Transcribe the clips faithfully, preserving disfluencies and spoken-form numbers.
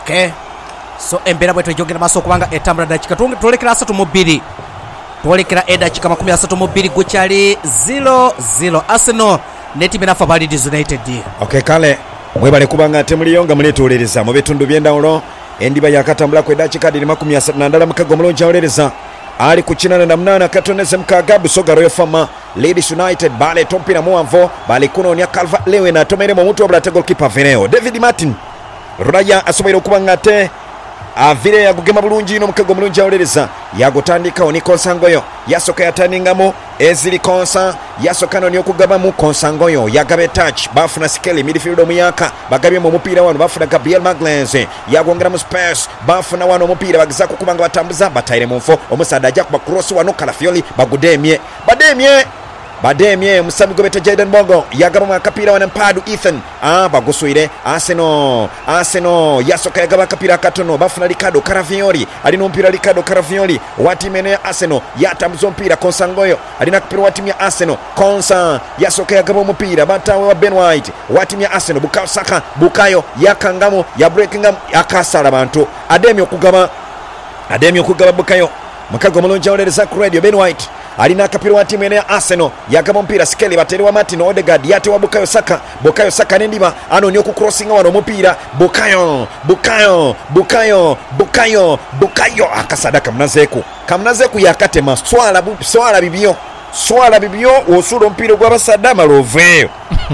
Okay. So embera bwe twejogera maso kubanga etambula dakika twolekera asatu mu bbiri. Twolekera edakika makumi asatu mu bbiri gukyali zero zero Arsenal netimu nafa ba Leeds United. Okay kale mwebale kubanga ate muliyo nga muleetolereza mu bitundu by'endawulo endiba yakatambula ku edakika ddiri makumi asatu na ndala mukago mulungi awolereza ali ku kinana na munana katoneze mukaaga Busoga Royal Farmer Leeds United bale tompira muwanvo bale kunonya Calvert Lewin atomere mu mutwe obulate goalkeeper Vineo David Martin Raya asoboye okubanga ate avire yagugema bulungi ino mukago mulungi awolereza yagotandikawo ni Konsangoyo yasoka yatandingamu ezili Konsa yasoka noni okugabamu Konsangoyo yagabe touch bafuna Skeli midfield omuyaka bagabye mu mupiira wano bafuna Gabriel Magalhaes yagongera mu space bafuna wano omupiira bagiza kubanga batambuza bataire mu nfo omusada ajja kuba cross wano Kalafioli bagudemye bademye bademye musabi gobeta Jayden Bongo yagaba mu kapira wana Mpadu Ethan ah bagusuire Arsenal Arsenal yasoka yagaba kapira katono bafuna Ricardo Carafiori alino mpira Ricardo Carafiori watimene ya Arsenal yatambuza mpira Konsangoyo alina kapira watimu ya Arsenal Konsa yasoka yagaba omupira batawe wa Ben White watimu ya Arsenal Bukayo Saka Bukayo yakangamo ya breaking akasala bantu ademi okugaba ademi okugaba Bukayo mukago mulungi awolereza ku radio Ben White alina kapira wa timu ya Arsenal yagaba mpira Skeli bateri wa Martin Odegaard yate wa Bukayo Saka Bukayo Saka nendiba anonye ku crossing wano mupira Bukayo Bukayo Bukayo Bukayo Bukayo akasadaka mnazeku kamnazeku yakatema swala bu swala bibio swala bibio osulo mpira gwa basada maloveo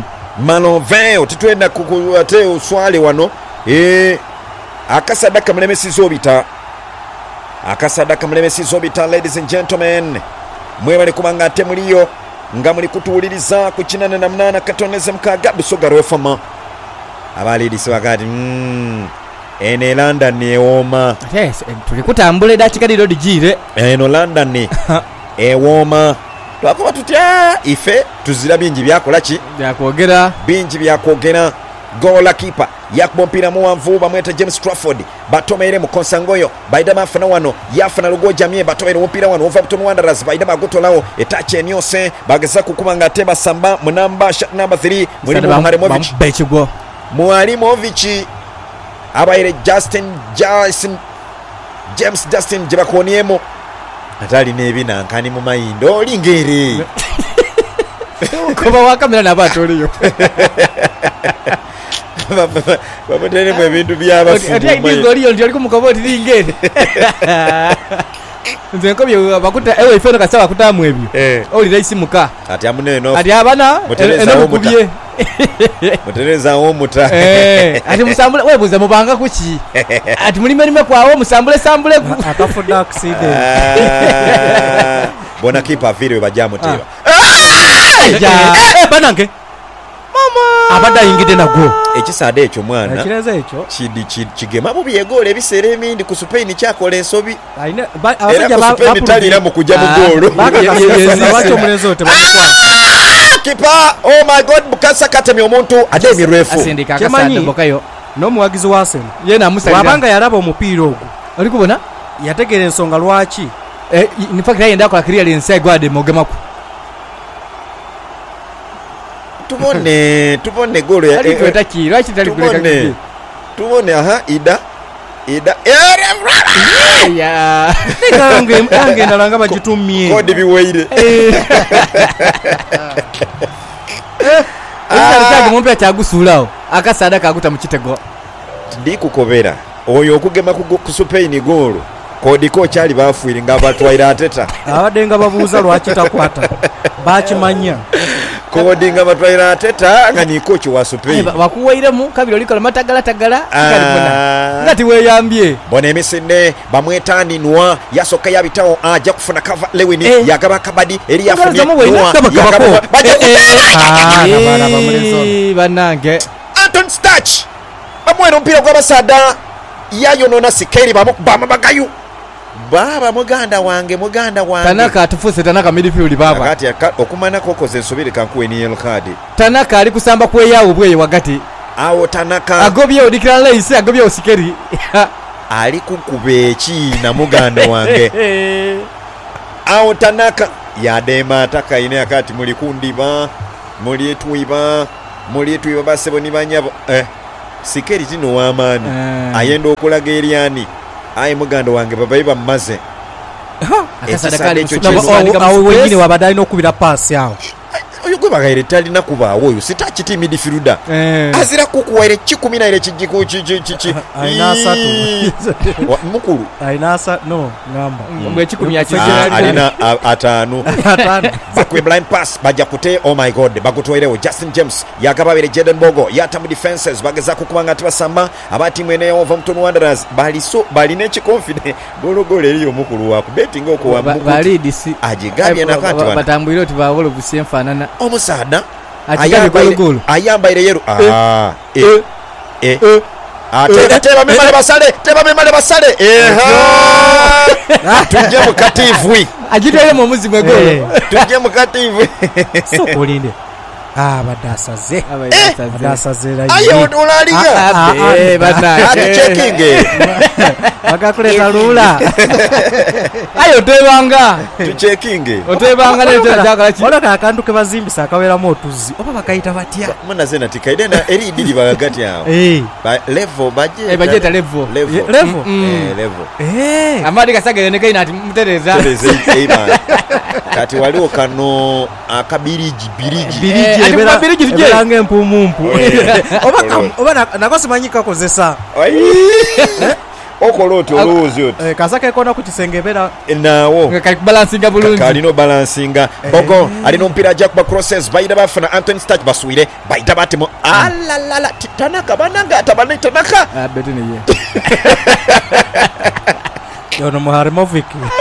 maloveo titwenda kukuate uswale wano eh akasadaka mlemesi zobita akasadaka mlemesi zobita ladies and gentlemen mwebale kubanga ate muliyo nga muli kutuwuliriza ku kinana na munana katoneze mukaaga Busoga Royal Farmer abalidisi bakati mm, ene London ewoma yes tuli kutambula edakika diro digire eno London ewoma twakuba tutya ife tuzira bingi byakola ki byakwogera bingi byakwogera gola keeper yakuba mpira muwanvu bamweta James Trafford batomere mu Konsangoyo baida mafana wano yafana lugo jamie batomere mpira wano Wolverhampton Wanderers baida bagotolawo etache nyose bageza kukubanga ateba samba mu namba shot number three muri Muharimovic bechigwo Muharimovic abaire Justin Jason James Justin jebakoniemo atali nebina nkani mu mayindo lingere kuba wakamera nabatoliyo bamutere mu bintu by'abafumu ati idigo liyo ndi aliko mukaboti lingere nze nkobye bakuta ewe ifeno kasawa kutamu ebyo oli raisi muka ati amune no ati abana eno kubye mutereza wo muta eh ati musambule webuza mubanga kuki ati mulime lime kwawo musambule sambule atafuda accident bona keeper vile bajamu tiba ja eh banange mama abada ingide nago ekisade ekyo mwana kireza ekyo kidi kigema mu byegole ebisere emindi ku Spain kyakola ensobi aina abajja bapu talira mu kujja mu golo bacho mulezo te bakwa kipa oh my god Bukasa katemi omuntu ade mirefu asindika akasanda Bukayo no muwagizi wa Arsenal yena musalira wabanga yaraba omupira ogwo oli kubona yategera ensonga lwaki eh in fact yenda kwa clearance egwade mogemaku tubone tubone golo ya alikweta ki lwaki tali kuleka ki tubone aha ida ida ya ngange ngange ndalanga bajitumye kodi biweire Aka mumpe atagusulawo akasada kaguta mu kitego ndi kukobera oyo okugema ku Spain golo kodi ko kyali bafuire nga batwaira ateta abadenga babuuza lwaki takwata bakimanya kodi nga batwaira ateta nga ni coach wa Spain bakuwaire mu kabiro likola matagala tagala kalibona ngati weyambye bona emisinde bamwetani Noah yasoka yabitawo aja kufuna Calvert Lewin eh. yagaba kabadi eri yafunye Noah yagaba banange Anton Stach bamwero mpira kwa basada yayo nona Sikeri bamukubama bagayu baba muganda wange muganda wange Tanaka atufuse Tanaka midfield baba akati okumana koko zensobire kankuwe ni yellow card Tanaka ali kusamba kwe yawo bwe wagati awo Tanaka agobye odikira lace agobye osikeri ali kukubeki na muganda wange awo Tanaka yadema ataka ine akati muli kundiba muli etwiba muli etwiba basebo ni banyabo eh sikeri tino w'amaani Eh. ayenda okulaga eryani ayi muganda wange babayi bammaze akasada Ekisande kali ekyo musuku- kyezo. wandika mu awo space. wenyini wabadde alina okubira paasi awo oyo gwe bagaire talina kubaawo oyo sitakiti midfielder Eh. azira kukuwaire kikumi naire kijiku kiki alina asatu mukulu alina asa no ngamba Mbwe ekikumi Ah, akizira alina a- ataano ataano bakwe blind pass bajja kute oh my god bagutwairewo Justin James yagababire Jaden Bogo yata mu defenses bagezaako kubanga tibasamba aba tiimu eno eya Wolverhampton Wanderers baliso balina ekikonfident gologolo eriyo omukulu waku betting oko wa mukutu balidisi agigambye nakati wana batambwire oti bawolo busenfanana omusaada Akigambye gologolo. ayambaire yeru ah eh eh Eh. ate teba memale basale teba memale basale eha tujje mu kativwi agitaire mu muzi mwe golo Eh. tujje mu kativwi sokolinde ah badde asaze badde asaze aye olaliga ati checking bagakuleta lula ayo tebanga tu checking otebanga netera jakala ki olaka akantu ke bazimbisa akaweramu otuzi oba bakayita batya muna zena tikaidena eri dili bagati yao Eh. ba level budget e bajeta level level level eh level Eh. amadi kasagere ne kaina ati mutereza tereze eiman kati waliwo kano akabiriji biriji biriji ati ebera- mubabiriji tuje. ebera ng'empumumpu Eh. oba kam- oba na- nako simanyi kakozesa okola oti olowoozi oti Eh, kasaka ekona ku kisenge ebera naawo nga kali balansinga bulungi kalina obalansinga bogo alina omupiira ajja kuba crosses bayita bafuna Anthony Starch baswire bayita batemu alalala titanaka bananga atabana tanaka ah betu ne ye ono muharimovic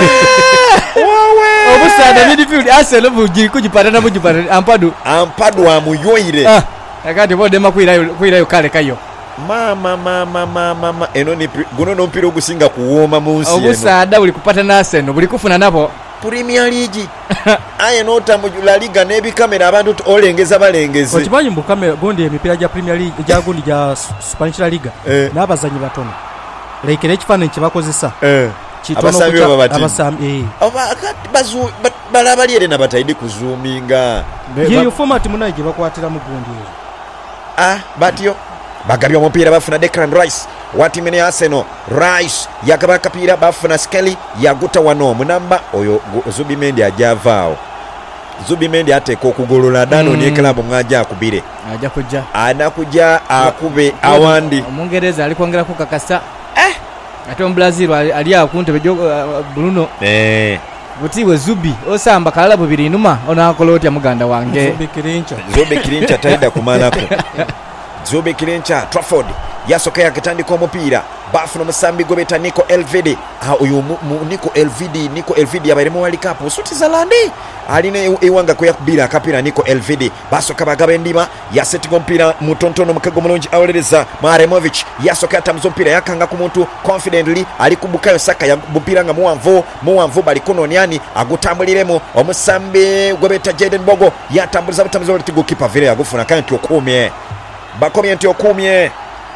obusada midfield Arsenal buji kujipatana bujipatana ampadu ampadu amuyoire ah akati bode makwirayo kwirayo kale kayo mama mama mama mama eno ni pri- guno n'omupiira ogusinga kuwooma mu nsi eno obusada buli kupatana Arsenal buli kufuna nabo Premier League aye nota mu La Liga n'ebikamera abantu t- olengeza balengeze okimanyi mbukamera gundi emipiira gya premier league gya gundi gya Spanish La Liga Eh. n'abazanyi batono lekera ekifaananyi kye bakozesa Eh. kitono Abasambi kuca- oba batiini? abasambi eh. oba kati bazu ba- balaba lyere nabataidi kuzuuminga yeyo format munaye gye bakwatiramu gundi eyo ah batyo bagabye omupiira bafuna Declan Rice watimene ya Arsenal Rice yagaba akapiira bafuna Skelly yaguta wano munamba oyo gu- Zubimendi ajavaawo Zubimendi ateeka okugolola dano Mm. ne club mwaja akubire aja kuja anakuja akube awandi omungereza ali kwongera kukakasa eh ate mu Brazil ali ali akuntebe jo uh, Bruno eh butiwe Zubi osamba kalala bubiri inuma onakola otya muganda wange bikirincha Zobe Kirincha taida kumalako Zobe Kirincha Trafford yasoka yakitandika omupiira bafuna omusambi gwe beta Nico Elvedi ah oyo mu- mu- Nico Elvedi Nico Elvedi abairemu World Cup suti zalandi alina ew- ewanga kwe yakubira akapira Nico Elvedi basoka bagaba endima yasetinga omupiira mutontono mukago mulungi awolereza Maremovic yasoka atamuza omupiira yakanga ku muntu confidently ali kubukayo Saka ya mupiira nga muwanvu muwanvu bali kunonyani agutambuliremu omusambi gwe beta Jaden Bogo yatambuliza butamuza oli goalkeeper vile yagufuna kandi okumye bakomye nti okumye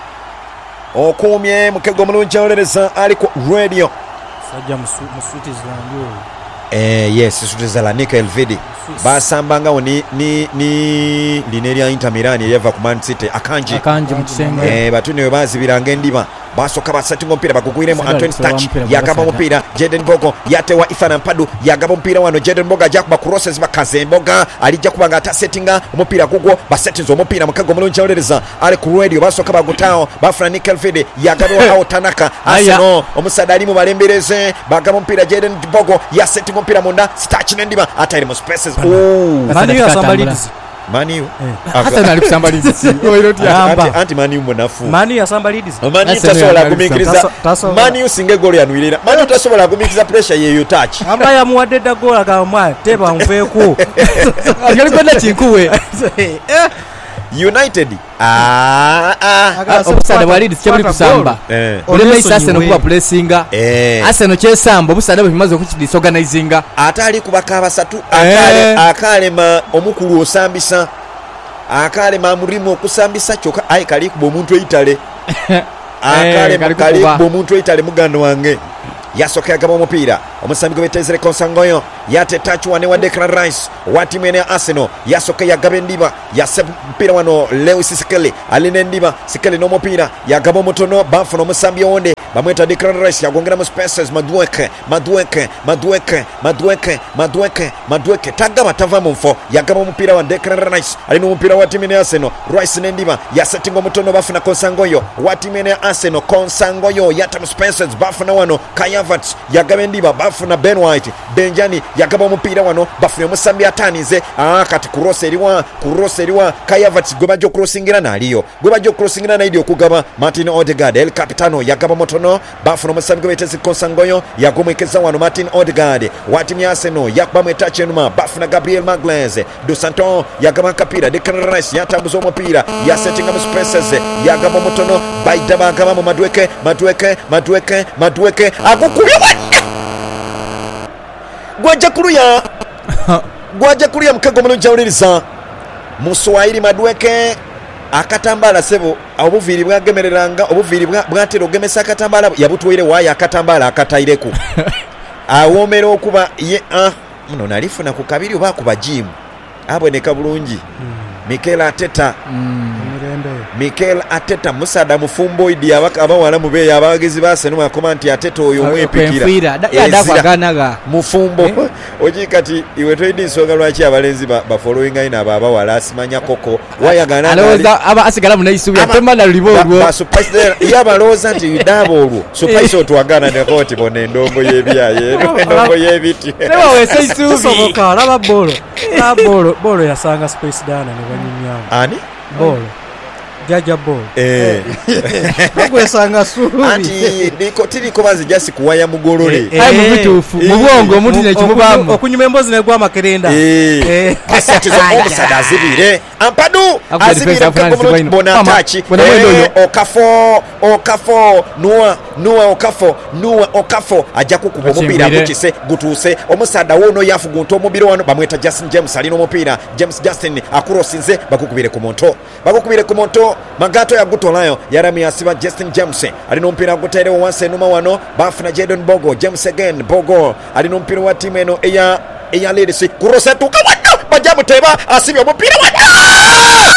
okumye mukego mulungi awolereza ali ku radio sajja musuti zanjo eh yes sutezala Nico Elvedi basambangawo ni ni ni lineria Inter Milan yava ku Man City akanji akanje mu kisenge eh batune we bazibiranga endima basoka basatinga omupiira bagugwiremu Sagala Anthony kusaba Starch omupiira yagaba gwa omupiira Jaden Bogo yatewa Ethan Ampadu yagaba omupiira wano Jaden Bogo ajja kuba crosses bakaze emboga alijja kuba nga atasetinga omupiira gugwo basetinze omupiira mukago mulungi awolereza ali ku radio basoka bagutawo bafuna Nick Elvedi yagaba awo Tanaka Aya. Arsenal omusada ali mu balembereze bagaba omupiira Jaden Bogo yasetinga omupiira munda Starch n'endima atayire mu spaces oh mani Katambula. yasamba leads Mani you hata ali kusambaliza si oiro tya Amba. anti anti Mani you munafu mani yasamba leads Mani Arsenal tasobola yagala kumikiriza Taso- taso- Mani usinge golo yanwirira Mani tasobola kumikiriza pressure yeyo touch amba yamuwadde dda gola gamwa teba nveeku ali kwenda kinkuwe United ah ah obusada bwa Leeds kyebuli kusamba eh olema Olesonyiwe. isasa no kuba pressinga eh Arsenal kyesamba obusada bwe bimaze okukidisorganizinga atali kubaka basatu Eh. akale akalema omukulu osambisa akalema amurimu okusambisa kyoka ayi kali kuba omuntu eitale akale kali kali kukuba. kuba omuntu eitale muganda wange yasoka yagaba omupiira omusambi gwe betezere Konsangoyo yate touch wane wa Declan Rice wa timu ene ya Arsenal yasoka yagaba endiba yase mpira wano Lewis Sikele alina endiba Sikele n'omupiira yagaba omutono bafuna omusambi onde bamweta Declan Rice yagongera mu spaces Madueke Madueke Madueke Madueke Madueke Madueke tagaba tava mu nfo yagaba omupiira wa Declan Rice alina omupiira wa timu ene ya Arsenal Rice n'endiba yasetinga omutono bafuna Konsangoyo wa timu ene ya Arsenal Konsangoyo yata mu spaces bafuna wano Kayavats yagaba endiba bafuna Ben White Benjani yagaba omupiira wano bafuna omusambi atanize ah kati kurose eriwa kurose eriwa Kayavats gwe bajja crossingira naliyo gwe bajja crossingira naliyo okugaba Martin Odegaard El Capitano yagaba motono bafuna omusambi gwe betezi Konsangoyo yagomwekeza wano Martin Odegaard wa timu ya Arsenal yakuba mwetache enuma bafuna Gabriel Magalhaes Dos Santos yagaba kapira Declan Rice yatambuza omupiira yasettinga mu spaces yagaba motono baida bagaba mu Madueke Madueke Madueke Madueke agukubye gwaja kuluya gwaja kuluya mukago mulungi awuliriza mu Swahili Madueke akatambala sebo obuviri bwagemereranga obuviri bwatera ogemesa akatambala yabutwire waya akatambala akataireku awomera okuba ye ah muno nalifuna ku kabiri oba kuba jimu aboneka bulungi Mikel Arteta Mikel Arteta musada mufumbo idi abawala mube abagezi base no akomanti Arteta oyo mwepikira yada kwaganaga mufumbo eh? Oji kati iwe toidi nsonga lwaki abalenzi ba, ba following ina baba wala asimanya koko wayagana aloza aba asigala munayisubi atema na libolwo ba surprise yaba loza nti dabolwo surprise otwagana ne koti bone ndongo yebyaye ndongo yebiti lewa wese isubi soboka laba bolo la bolo bolo yasanga Space Dana ne banyumya ani bolo jaja bolo eh kwesanga subi anti niko tiri kobazi just kuwaya mugorore ai mu bitufu mubongo omuntu ne kimubamu okunyuma embozi ne gwa makerenda eh asati zo omusada azibire ampadu azibire ko bona tachi okafo okafo nuwa nuwa okafo nuwa okafo ajja kukuba omupira mukise gutuse omusada wono yafugunta omubiro wano bamweta Justin James alina omupira James Justin akurosinze bakukubire ku monto bakukubire ku monto Magato ya gutolayo yarami asiba Justin James alina mpira gutere wanse numa wano bafuna Jadon Bogo James again Bogo alina mpira wa timu eno eya eya ladies kurosetuka wano bajamu teba asibye mpira wano